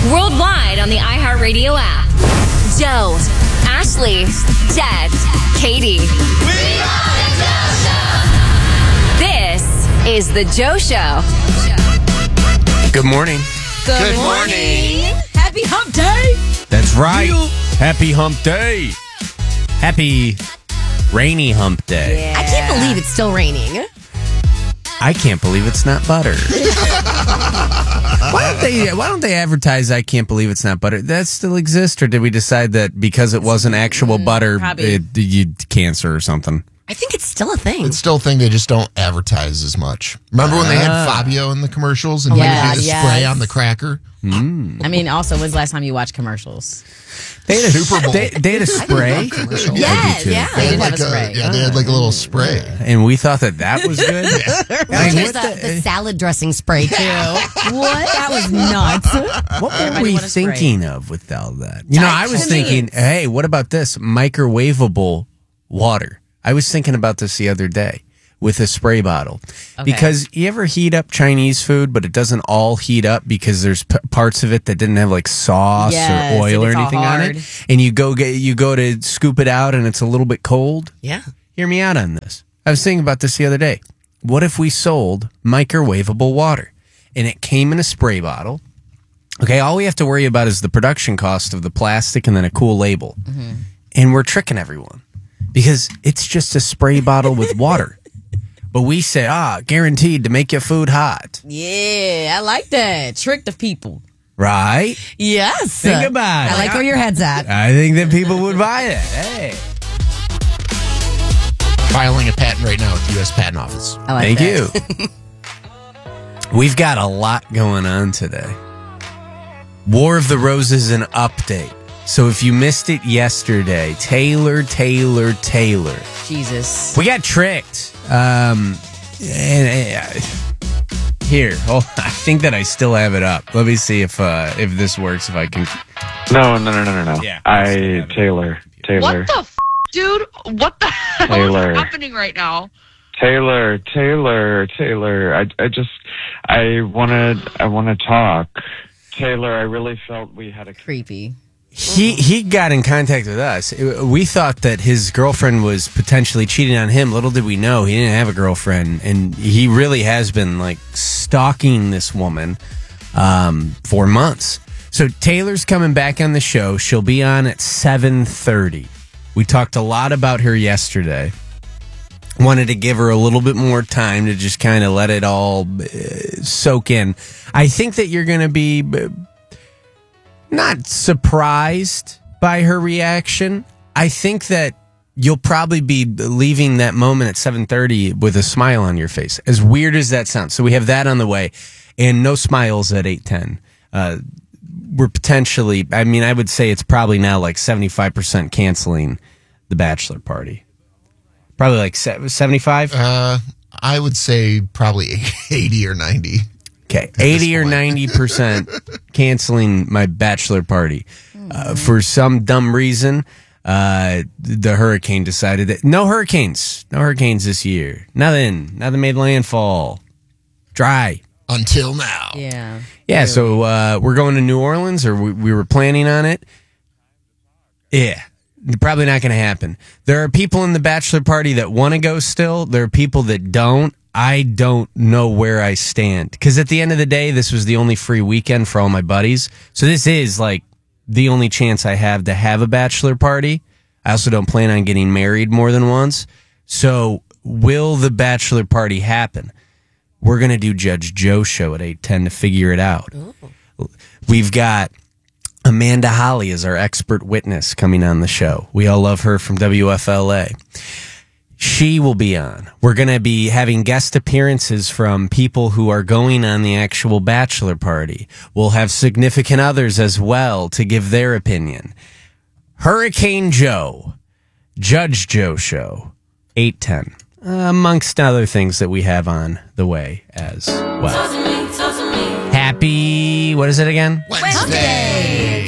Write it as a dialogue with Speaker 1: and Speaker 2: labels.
Speaker 1: Worldwide on the iHeartRadio app. Joe, Ashley, Jed, Katie. We are the Joe Show. This is the Joe Show.
Speaker 2: Good morning.
Speaker 1: Good morning.
Speaker 3: Happy Hump Day.
Speaker 2: That's right. Happy Hump Day. Happy rainy Hump Day.
Speaker 3: I can't believe it's still raining.
Speaker 2: I can't believe it's not butter. Why don't they advertise I can't believe it's not butter? That still exists, or did we decide that because it wasn't actual butter, you'd cancer or something?
Speaker 3: I think it's still a thing.
Speaker 4: It's still a thing. They just don't advertise as much. Remember when they had Fabio in the commercials and he would do the spray on the cracker?
Speaker 5: I mean, also, when's the last time you watched commercials?
Speaker 2: They had a
Speaker 4: Super Bowl.
Speaker 2: They had a spray.
Speaker 3: Yes, yeah.
Speaker 4: They had
Speaker 5: did have
Speaker 4: like
Speaker 5: a spray.
Speaker 4: they had like a little spray.
Speaker 2: And we thought that was good.
Speaker 3: There's the salad dressing spray, too. What? That was nuts.
Speaker 2: What were we thinking of with all that? You know, I was thinking, hey, what about this? Microwavable water. I was thinking about this the other day with a spray bottle.
Speaker 5: Okay.
Speaker 2: Because you ever heat up Chinese food, but it doesn't all heat up because there's parts of it that didn't have like sauce or oil or anything on it. And you go to scoop it out and it's a little bit cold.
Speaker 3: Yeah.
Speaker 2: Hear me out on this. I was thinking about this the other day. What if we sold microwavable water and it came in a spray bottle? Okay, all we have to worry about is the production cost of the plastic and then a cool label. Mm-hmm. And we're tricking everyone because it's just a spray bottle with water. But we say, guaranteed to make your food hot.
Speaker 5: Yeah, I like that. Trick the people.
Speaker 2: Right?
Speaker 3: Yes.
Speaker 2: Think about it.
Speaker 3: I like where your head's at.
Speaker 2: I think that people would buy that. Hey.
Speaker 4: Filing a patent right now with the U.S. Patent Office.
Speaker 5: I like
Speaker 2: Thank you. We've got a lot going on today. War of the Roses an update. So if you missed it yesterday, Taylor.
Speaker 5: Jesus.
Speaker 2: We got tricked. Here, I think that I still have it up. Let me see if this works. If I can.
Speaker 6: No.
Speaker 2: Yeah.
Speaker 6: Taylor.
Speaker 7: What the dude? What the hell
Speaker 6: Taylor.
Speaker 7: is happening right now?
Speaker 6: Taylor. I want to talk. Taylor, I really felt we had a
Speaker 5: Creepy.
Speaker 2: He got in contact with us. We thought that his girlfriend was potentially cheating on him. Little did we know he didn't have a girlfriend, and he really has been like stalking this woman for months. So Taylor's coming back on the show. She'll be on at 7:30. We talked a lot about her yesterday. Wanted to give her a little bit more time to just kind of let it all soak in. I think that you're going to be not surprised by her reaction. I think that you'll probably be leaving that moment at 7:30 with a smile on your face. As weird as that sounds. So we have that on the way. And no smiles at 8:10. We're potentially, I would say it's probably now like 75% canceling the bachelor party. Probably like 75?
Speaker 4: I would say probably 80 or 90.
Speaker 2: Okay, 80 or 90% canceling my bachelor party. For some dumb reason, the hurricane decided that no hurricanes this year. Nothing made landfall. Dry.
Speaker 4: Until now.
Speaker 5: Yeah.
Speaker 2: Yeah, really. So we're going to New Orleans, or we were planning on it. Yeah, probably not going to happen. There are people in the bachelor party that want to go still. There are people that don't. I don't know where I stand. Because at the end of the day, this was the only free weekend for all my buddies. So this is like the only chance I have to have a bachelor party. I also don't plan on getting married more than once. So will the bachelor party happen? We're going to do Judge Joe show at 8:10 to figure it out. Ooh. We've got Amanda Holly as our expert witness coming on the show. We all love her from WFLA. She will be on. We're going to be having guest appearances from people who are going on the actual bachelor party. We'll have significant others as well to give their opinion. Hurricane Joe, Judge Joe show, 8:10. Amongst other things that we have on the way as well. Happy, what is it again?
Speaker 4: Wednesday.